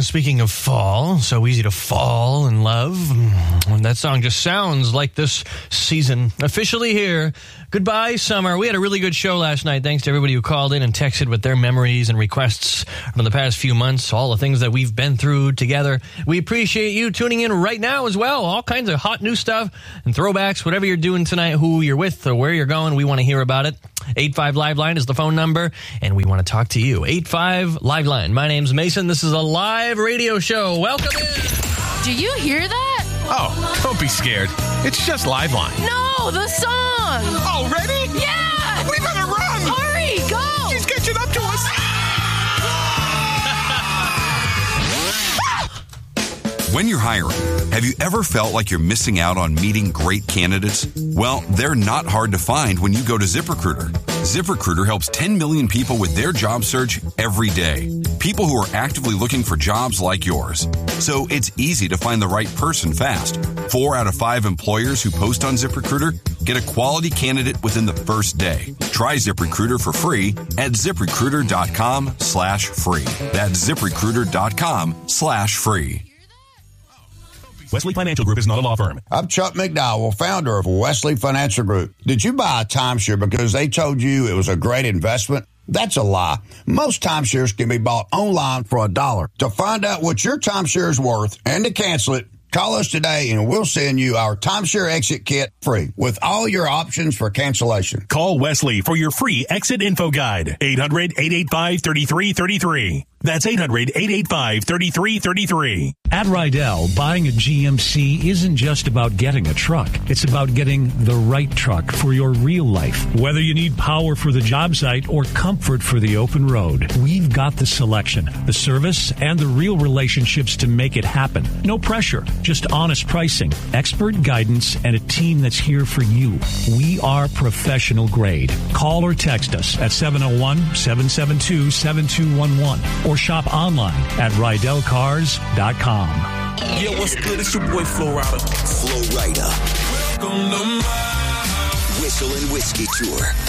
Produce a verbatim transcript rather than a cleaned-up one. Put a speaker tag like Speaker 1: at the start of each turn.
Speaker 1: And speaking of fall, so easy to fall in love. And that song just sounds like this season. Officially here. Goodbye, summer. We had a really good show last night. Thanks to everybody who called in and texted with their memories and requests from the past few months, all the things that we've been through together. We appreciate you tuning in right now as well. All kinds of hot new stuff and throwbacks, whatever you're doing tonight, who you're with or where you're going, we want to hear about it. eight five Live Line is the phone number, and we want to talk to you. eight five Live Line. My name's Mason. This is a live radio show. Welcome in.
Speaker 2: Do you hear that?
Speaker 3: Oh, don't be scared. It's just Live Line.
Speaker 2: No, the song.
Speaker 3: Already?
Speaker 2: Yeah.
Speaker 3: We better run.
Speaker 2: Hurry, go.
Speaker 3: She's catching up to us.
Speaker 4: When you're hiring, have you ever felt like you're missing out on meeting great candidates? Well, they're not hard to find when you go to ZipRecruiter. ZipRecruiter helps ten million people with their job search every day. People who are actively looking for jobs like yours. So it's easy to find the right person fast. Four out of five employers who post on ZipRecruiter get a quality candidate within the first day. Try ZipRecruiter for free at ZipRecruiter.com slash free. That's ZipRecruiter.com slash free.
Speaker 5: Wesley Financial Group is not a law firm.
Speaker 6: I'm Chuck McDowell, founder of Wesley Financial Group. Did you buy a timeshare because they told you it was a great investment? That's a lie. Most timeshares can be bought online for a dollar. To find out what your timeshare is worth and to cancel it, call us today and we'll send you our timeshare exit kit free with all your options for cancellation.
Speaker 5: Call Wesley for your free exit info guide. eight hundred, eight eight five, three three three three. That's eight hundred, eight eight five, three three three three.
Speaker 7: At Rydell, buying a G M C isn't just about getting a truck. It's about getting the right truck for your real life. Whether you need power for the job site or comfort for the open road, we've got the selection, the service, and the real relationships to make it happen. No pressure, just honest pricing, expert guidance, and a team that's here for you. We are professional grade. Call or text us at seven oh one, seven seven two, seven two one one or shop online at Rydell Cars dot com.
Speaker 8: Yeah, what's good? It's your boy Flo Rida. Flo Rida. Welcome to my Whistle and Whiskey Tour.